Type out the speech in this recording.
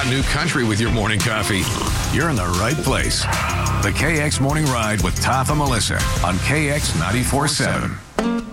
hot new country with your morning coffee, you're in the right place. The KX Morning Ride with Taff and Melissa on KX 94.7.